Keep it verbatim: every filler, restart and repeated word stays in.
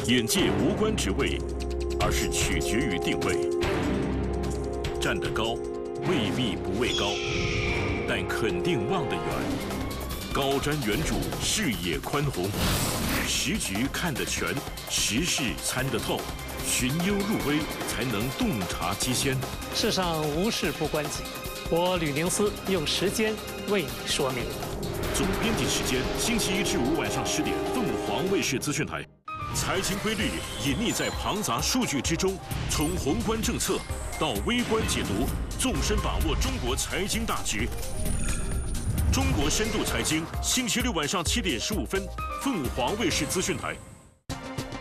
眼界无关职位，而是取决于定位。站得高，未必不畏高，但肯定望得远。高瞻远瞩，视野宽宏，时局看得全，时事参得透，寻幽入微，才能洞察机先。 世上无事不关己，我吕宁思用时间为你说明。 总编辑时间，星期一至五晚上十点，凤凰卫视资讯台。财经规律隐匿在庞杂数据之中，从宏观政策到微观解读，纵深把握中国财经大局。中国深度财经，星期六晚上七点十五分，凤凰卫视资讯台。